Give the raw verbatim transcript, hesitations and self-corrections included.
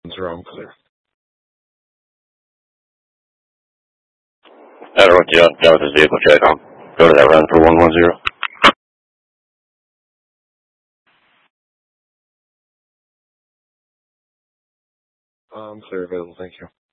Zero, I'm clear. I don't know what John, John with his vehicle check. I'll go to that run for one one zero. I'm clear, available, thank you.